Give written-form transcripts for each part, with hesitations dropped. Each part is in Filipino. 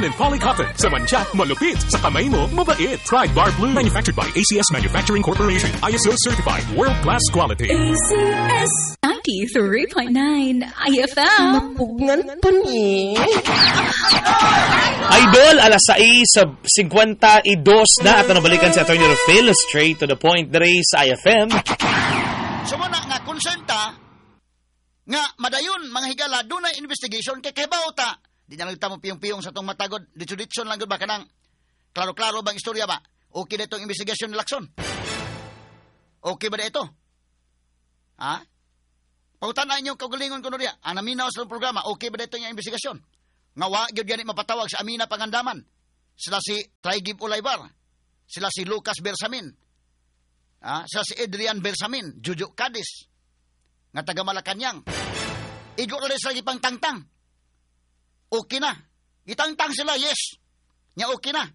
and polycotton. Sa mancha, malupit. Sa kamay mo, mabait. Try Bar Blue. Manufactured by ACS Manufacturing Corporation. ISO certified. World-class quality. ACS 93.9 IFM. Mapugngan pa ni. Idol, alas 6:52 na at nabalikan si Atty. Phil. Straight to the point dere sa IFM. Sumuna nga konsenta nga madayon mga higala dunay investigation kay kabaw ta. Di na lang tamo piyong-piyong sa tong matagod. Ditso-ditson lang gud ba kanang klaro-klaro bang istorya ba? Okay na itong investigasyon ni Lacson? Okay ba na ito? Ha? Pautan na inyong kagalingon ko niya. Ang naminaw sa programa, okay ba na ito yung investigasyon? Nga wa gyud ganit mapatawag sa Amina Pangandaman. Sila si Traigib Ulaybar. Sila si Lucas Bersamin. Sila si Adrian Bersamin. Jujo Cadiz. Nga taga Malacanang. Igo rin sila ipang tangtang. Okay na. Itangtang sila, yes. Nya okay na.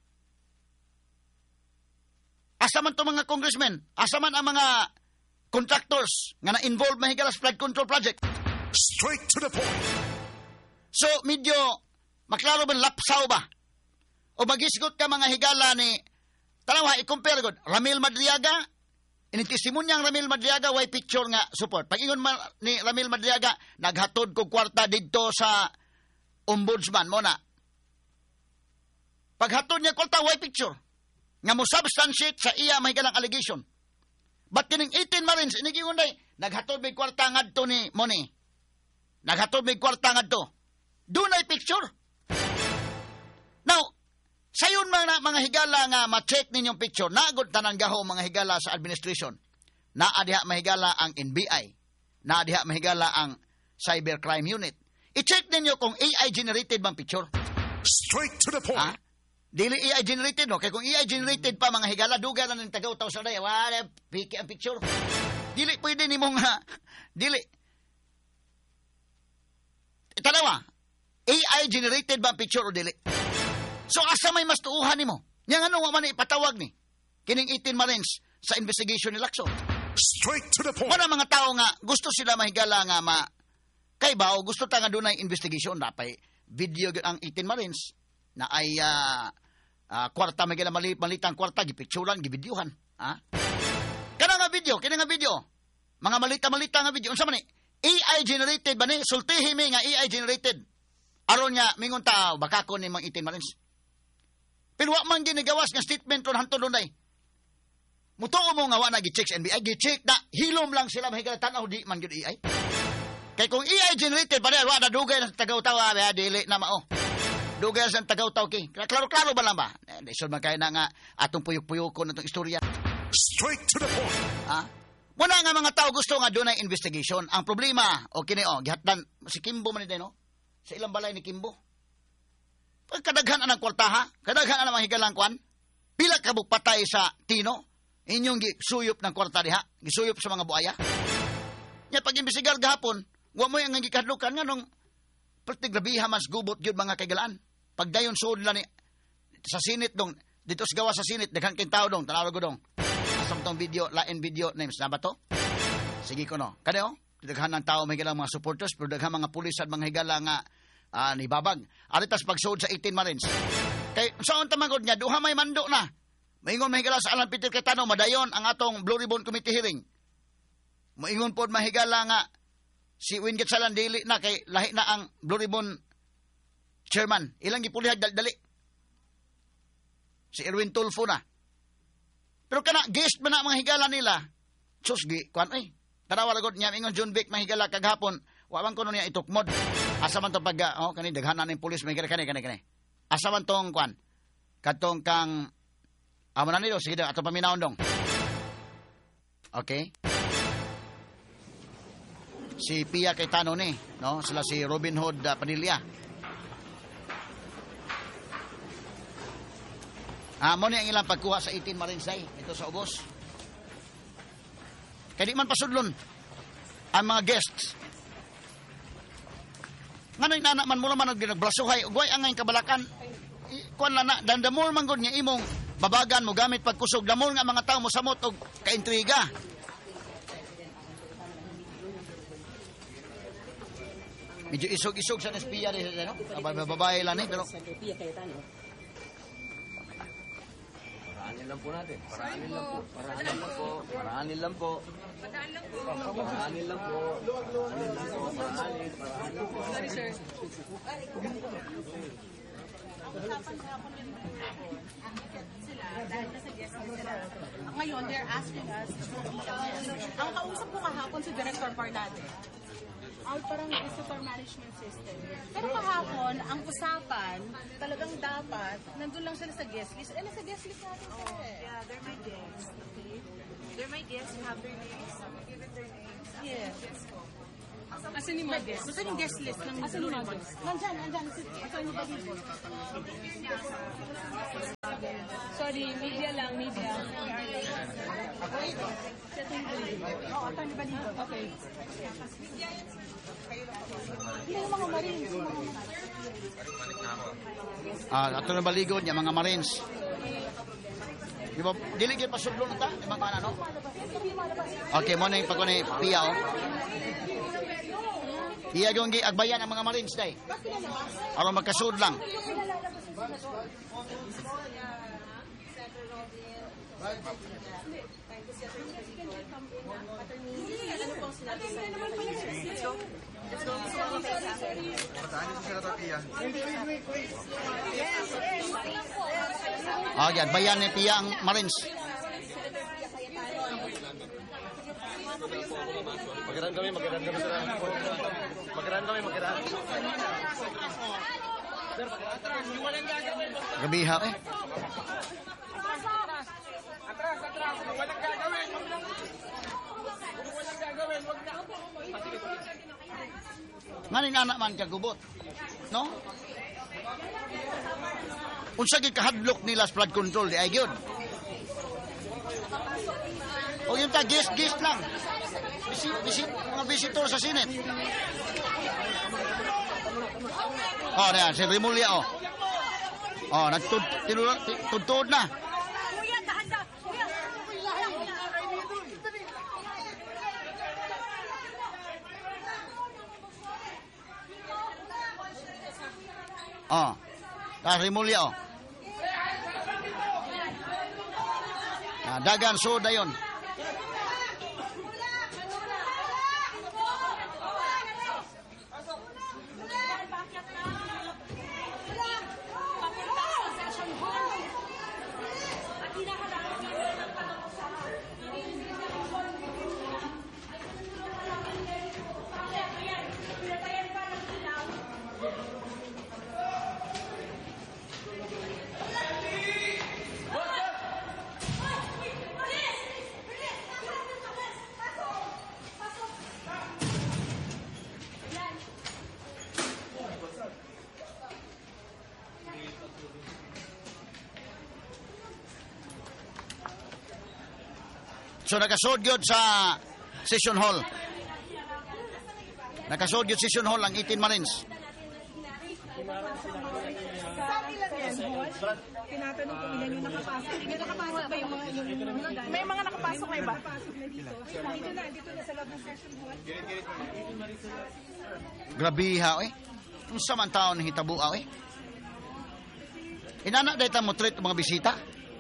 Asa man to mga congressmen? Asa man ang mga contractors nga na-involve mahigala sa flood control project? Straight to the point. So, medyo maklaro ba lapsaw ba? O magisgot ka mga higala ni tanawa, i-compare god. Ramil Madriaga, initestimonya ang Ramil Madriaga, way picture nga support. Pag-ingon ni Ramil Madriaga, naghatod ko kwarta dito sa ombudsman mo na. Paghatod niya kwarta, way picture. Nga mo substantiate sa iya may galang allegation. But kining 18 Marines, inigingon day, naghatod may kwarta ngadto ni Moni. Naghatod may kwarta ngadto. Doon ay picture. Now, sayon mga higala nga ma-check ninyong picture, naagod tanan gaho mga higala sa administration. Naadiha mahigala ang NBI. Naadiha mahigala ang Cybercrime Unit. I-check ninyo kung AI-generated bang picture. Straight to the point. Ha? Dili AI-generated, no? Kaya kung AI-generated pa, mga higala, duga na ng tagaw-taw sa daya. Wala, piki ang picture. Dili, pwede ni mong, dili. Tanawa, AI-generated ba ang picture o dili? So, asa may mas tuuhan ni mo? Yang ano, man ipatawag ni? Kining 18 Marines sa investigation ni Lacson. Straight to the point. Wala mga tao nga, gusto sila mahigala nga kay ba, gusto ta nga doon ay investigation, napay video ang 18 Marines na ay kwarta, may gila malitang kwarta, gipicturan, gibidyuhan. Kana nga video, mga malita nga video, unsa man ni, AI-generated ba ni, sultihi mi nga AI-generated. Aron nga, mingon tao, baka ko ni mga 18 Marines. Pero wak man ginigawas nga statement ron hanto doon ay. Mutuo mo nga wala gi-check sa NBI, gi-check na, hilom lang sila, mahigala tanaw, di man yun AI. Kaya kung AI-generated pa rin, wala dugay na sa tagaw-taw, dili na mao. Dugay na sa tagaw-taw, okay? Klaro-klaro ba lang ba? Isun man kayo na nga atong puyok-puyoko na itong istorya. Straight to the point. Wala nga mga tao gusto nga doon ay investigation. Ang problema, okay na gihatdan, si Kimbo man no? Sa ilang balay ni Kimbo. Kadaghan ang kwartaha, kadaghan ang mga higalang kwan, pila kabuk patay sa Tino, inyong gisuyop ng kwarta diha, gisuyop sa mga buaya. Nya pag-imbestigar gahapon, wa mo yung gikadlukan nga nung grabiha mas gubot yun mga kagalaan. Pagdayon suod lang ni sa sinit dong, dito sa gawa sa sinit, daghan kayong tao dong, tanawag ko dong. Asam tong video, lain video names, na ba to? Sige ko no. Kaya daghan ng tao may higalang mga supporters, pero daghan mga pulis at mga higala nga nibabag. Aritas pagsuod sa 18 Marines. Kay saan tamagod niya, duha may mando na. Maingon mahigala sa Alan Peter Cayetano, madayon ang atong Blue Ribbon Committee hearing. Maingon po mahigala nga si Wingate Salan dili na kay lahi na ang Blue Ribbon chairman. Ilang gipulihag dali. Si Erwin Tulfo na. Pero kana guest man na mga higala nila. Susgi, kuan ay. Tanawa lagod niya ingon John Vic mahigala kagahapon. Wa man kuno niya itukmod. Asa man to pag kani daghanan ning pulis may kani. Asa man tong kuan? Katong kang amo na nilo sige ato paminawon dong. Okay? Si Pia Cayetano ni, no? Sila si Robin Hood Padilla. Mo ni ang ilang pagkuha sa 18 Marines Day ito sa ubos. Kaya di man pasudlon ang mga guests. Ngano'y nanak man mula man nagblasuhay, ugway angay kabalakan. Kuan lang na, dandamol man gud nga imong babagan mo gamit pagkusog, damol nga mga tao mo samot og kaintriga. Medyo isog-isog sa espiya rin, ano? Babae lang eh, pero... Paraanin lang po natin. Paraanin lang po. Paraanin lang po. Paraanin lang po. Paraanin lang po. Paraanin. Paraanin po. Sorry, sir. Ngayon, they're asking us, ang kausap ko kahapon si Director Parnade, parang visitor management system. Pero kahapon, ang usapan, talagang dapat, nandun lang sila sa guest list. Nasa guest list natin sila Yeah, they're my guests. Okay? They're my guests. You have their names. I'm giving their names. Yes. Asan yung mga guests? Asan yung guest list ng Asan yung mga guests? Nandyan. Asan yung mga guests? Sorry, media lang, media. Oo, Atty. Baligo. Okay. Yung mga Marines. Atty. Baligo niya, mga Marines. Di ba, dili kayo pasudlo na ta? Di ba ka no? Okay, mo na yung pagko ni Pia, oh. Iya yung agbayan ang mga Marines, day. Aron magkasud lang. Okay, agbayan ni Pia ang Marines. Magandang kami, magandang kami. Magandang kami, magandang. Gabiha, eh. Atras. Walang gagawin. Walang gagawin. Wag na. Nganing anak man kagubot. No? Unsa gid kahadlok nila sa flood control di ay gyud. O yung ta guest lang. Mga visitor sa Senate. Oh, na si Remulla, oh. Oh, nagtutod na. Oh. Remulla, oh. Dagan soda yon. So nakasod yun sa session hall. Nakasod yun session hall ang 18 Marines. Tinatanong kung ilan yung nakapasok. May nakapasok ba yung may mga nakapasok na iba? Dito na sa loob ng session hall. Grabiha, eh. Kung sa man taon na hitabuaw, eh. Inanak dahil mo treat mga bisita.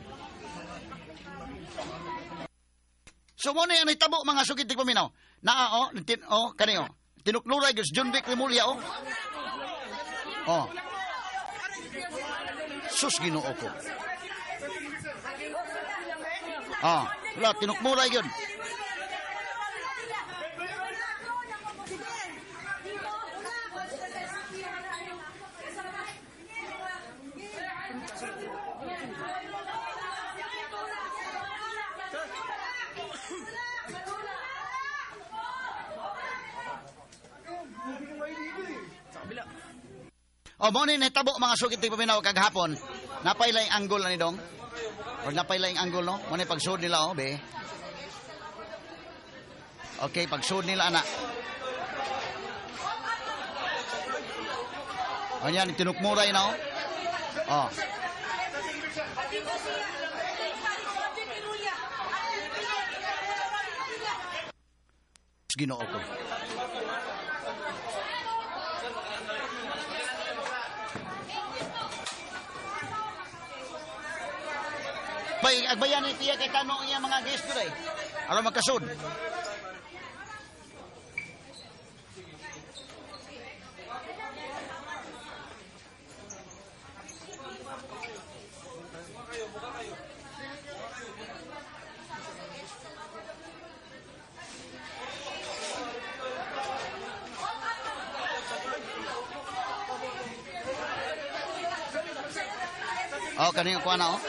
So mo na yan hitabo mga sukitig paminaw. Naa, kaniyo. Tinukluray yun, John Vic Remulla, oh. Oh. Sus, Ginoo ko. Oh, wala, tinukmuray yun. O, mo ni netabo mga sukit paminaw kaghapon. Napaylay angle na ni dong. O napaylay angle no. Mo ni pagsud nila oh, be. Okay, pagsud nila ana. O yan, tinukmuray na oh. Oh. Ginoo ko. Bay, agbayan ni Pia kay tanong iya mga guest ko day. Aron magkasud. Oh, kanino ko na oh.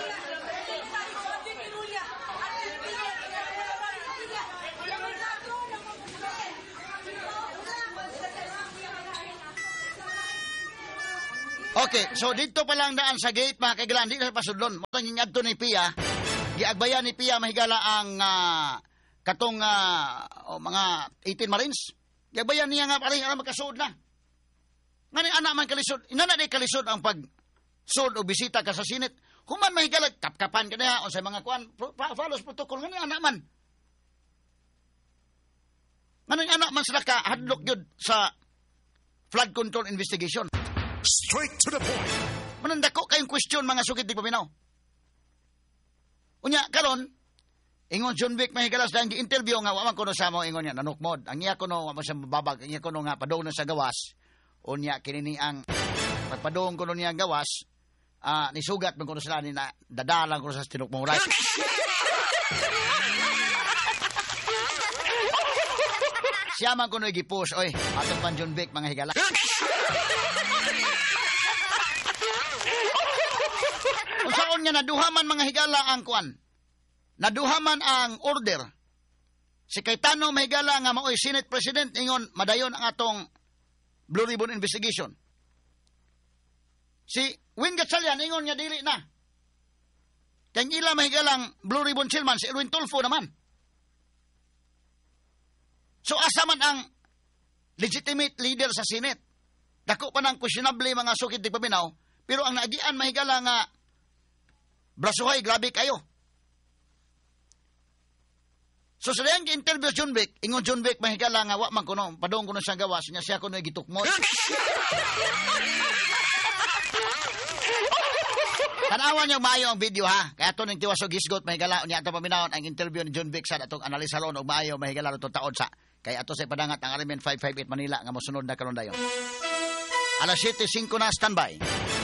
Okay, so dito pa lang daan sa gate mga kaigalan, di na sa pasudlon. Mutang yung adto ni Pia, giagbayan ni Pia mahigala ang katong mga 18 Marines. Giagbayan niya nga paling alam magkasuod na. Ngani anak man kalisod, inana di kalisod ang pag-sud o bisita ka sa Senate. Human mahigala, kapkapan ka niya o sa mga kuan, follows protocol, ngani anak man. Ngani anak man sila ka hadlok yun sa flood control investigation. Straight to the point. Manandako kayong question mga sukit di paminaw. Unya karon ingon John Vic mahigalas dahil gi-interview nga wa man kuno sa mo ingon niya nanukmod. Ang iya kuno wa man sa babag, ang iya kuno nga padung na sa gawas. Unya kinini ang pagpadung kuno niya gawas, nisugat man kuno sila ni na dadalang kuno sa tinukmong right. Siya man kuno gi-push oy ato pan John Vic mga higala. Usaon nga naduhaman mga higala ang kuan. Naduhaman ang order. Si Cayetano mahigala nga maoy Senate President ingon madayon ang atong Blue Ribbon investigation. Si Win Gatchalian ingon nga dili na. Kaya ila mahigalang Blue Ribbon Chairman si Erwin Tulfo naman. So asa man ang legitimate leader sa Senate. Dako pa ng questionable mga sukid di paminaw, pero ang naagian mahigala nga brasuhay, grabe kayo. So sa dayang interview John Vic, ingon John Vic mahigala nga wa man kuno, padong kuno siyang gawas niya siya kuno gitukmod. Tanawan niyo maayo ang video ha. Kaya to ning tiwas og hisgot mahigala unya ato paminawon ang interview ni John Vic sa atong analisaron og maayo mahigala to taon sa. Kay ato sa padangat ang Arimen 558 Manila nga mosunod na karon dayon. Alas 7:05 na standby.